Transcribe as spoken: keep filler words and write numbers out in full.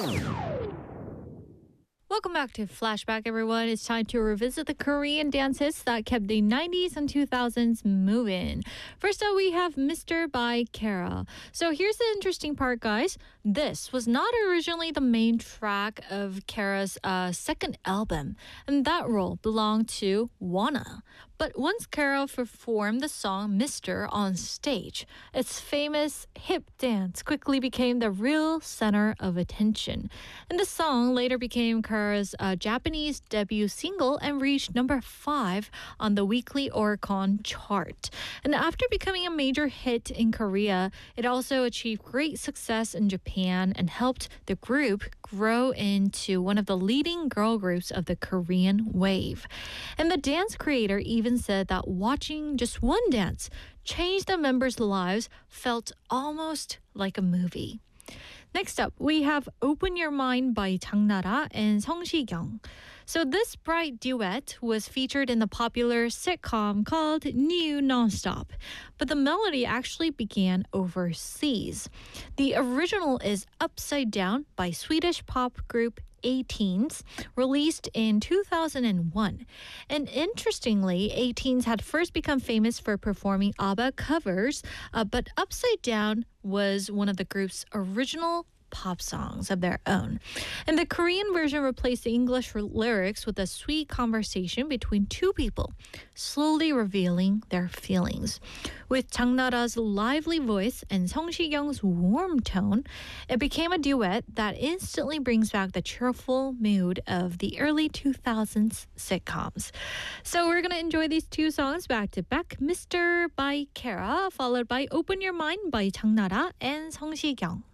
Welcome back to Flashback, everyone. It's time to revisit the Korean dance hits that kept the nineties and two thousands moving. First up, we have Mister by Kara. So here's the interesting part, guys. This was not originally the main track of Kara's uh, second album, and that role belonged to Wanna. But once Kara performed the song Mister on stage, its famous hip dance quickly became the real center of attention. And the song later became Kara's uh, Japanese debut single and reached number five on the weekly Oricon chart. And after becoming a major hit in Korea, it also achieved great success in Japan and helped the group grow into one of the leading girl groups of the Korean wave. And the dance creator even said that watching just one dance change the members' lives felt almost like a movie. Next up, we have Open Your Mind by 장나라 and 성시경. So this bright duet was featured in the popular sitcom called New Nonstop, but the melody actually began overseas. The original is Upside Down by Swedish pop group A-Teens, released in two thousand one. And interestingly, A-Teens had first become famous for performing ABBA covers, uh, but Upside Down was one of the group's original pop songs of their own. And the Korean version replaced the English lyrics with a sweet conversation between two people, slowly revealing their feelings. With 장나라's lively voice and 성시경's warm tone, it became a duet that instantly brings back the cheerful mood of the early two thousands sitcoms. So we're going to enjoy these two songs back to back, Mister by Kara, followed by Open Your Mind by 장나라 and 성시경.